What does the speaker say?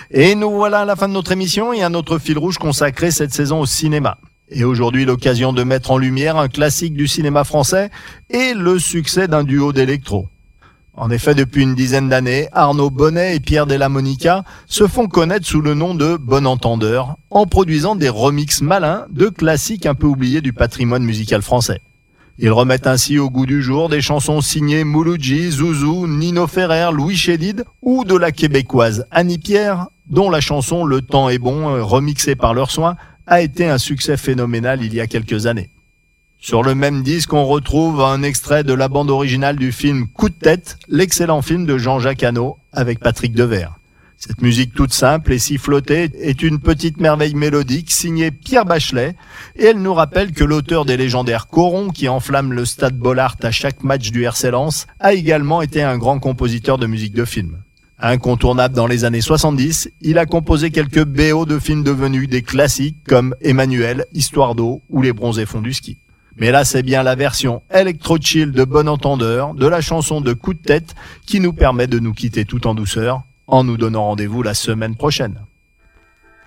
Et nous voilà à la fin de notre émission et à notre fil rouge consacré cette saison au cinéma. Et aujourd'hui, l'occasion de mettre en lumière un classique du cinéma français et le succès d'un duo d'électro. En effet, depuis une dizaine d'années, Arnaud Bonnet et Pierre Della Monica se font connaître sous le nom de Bon Entendeur, en produisant des remixes malins de classiques un peu oubliés du patrimoine musical français. Ils remettent ainsi au goût du jour des chansons signées Mouloudji, Zouzou, Nino Ferrer, Louis Chédid ou de la québécoise Annie Pierre, dont la chanson Le Temps est bon, remixée par leurs soins, a été un succès phénoménal il y a quelques années. Sur le même disque, on retrouve un extrait de la bande originale du film Coup de tête, l'excellent film de Jean-Jacques Hano avec Patrick Devers. Cette musique toute simple et sifflotée est une petite merveille mélodique signée Pierre Bachelet et elle nous rappelle que l'auteur des légendaires corons qui enflamment le stade Bollaert à chaque match du RC Lens a également été un grand compositeur de musique de film. Incontournable dans les années 70, il a composé quelques BO de films devenus des classiques comme Emmanuel, Histoire d'eau ou Les bronzés font du ski. Mais là, c'est bien la version électro-chill de Bon Entendeur de la chanson de Coup de tête qui nous permet de nous quitter tout en douceur en nous donnant rendez-vous la semaine prochaine.